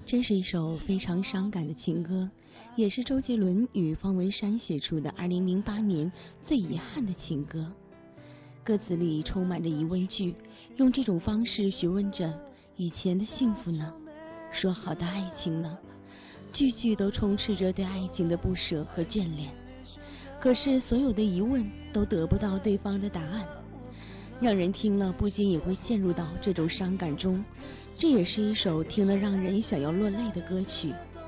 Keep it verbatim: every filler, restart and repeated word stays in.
这是一首非常伤感的情歌，也是周杰伦与方文山写出的二零零八年最遗憾的情歌。歌词里充满着疑问句，用这种方式询问着以前的幸福呢？说好的爱情呢？句句都充斥着对爱情的不舍和眷恋。可是所有的疑问都得不到对方的答案，让人听了不禁也会陷入到这种伤感中。这也是一首听了让人想要落泪的歌曲，